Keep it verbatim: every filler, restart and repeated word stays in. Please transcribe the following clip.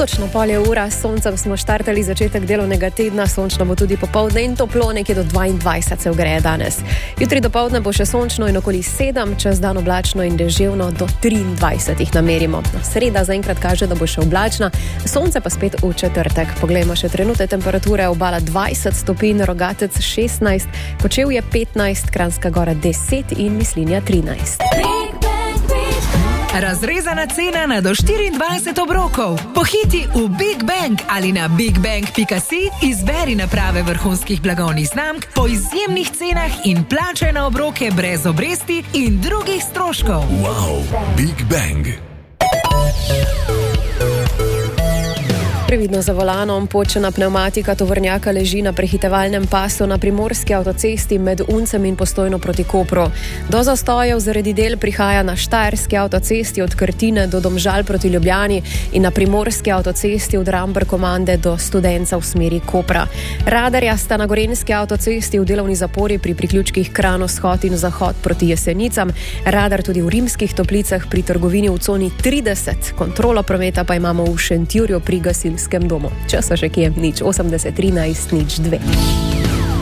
Točno pol je ura, s soncem smo štartali začetek delovnega tedna, sončno bo tudi popoldne in toplo, nekje do dvaindvajset se ugreje danes. Jutri dopoldne bo še sončno in okoli sedem, čez dan oblačno in deževno do triindvajset jih namerimo. Sreda zaenkrat kaže, da bo še oblačna, sonce pa spet v četrtek. Poglejmo še trenutne temperature, Obala dvajset stopinj, Rogatec šestnajst, Kočevje petnajst, Kranjska Gora deset in Mislinja trinajst. Razrezana cena na do štiriindvajset obrokov. Pohiti v Big Bang ali na bigbang pika si, izberi naprave vrhunskih blagovnih znamk po izjemnih cenah in plačaj na obroke brez obresti in drugih stroškov. Wow, Big Bang. Previdno za volanom, počena pnevmatika tovornjaka leži na prehitevalnem pasu na primorski avtocesti med Uncem in Postojno proti Kopru. Do zastojev zaradi del prihaja na štajerski avtocesti od Krtine do Domžal proti Ljubljani in na primorski avtocesti od Ramber-Komande do Studenca v smeri Kopra. Radarja sta na gorenjski avtocesti v delovni zapori pri priključkih Kranj-Vzhod in Zahod proti Jesenicam, radar tudi v Rimskih Toplicah pri trgovini v coni trideset. Kontrolo prometa pa imamo v Šentjurju pri gasilskem domu. Časa še kje, nič osemdeset trinajst nič dve.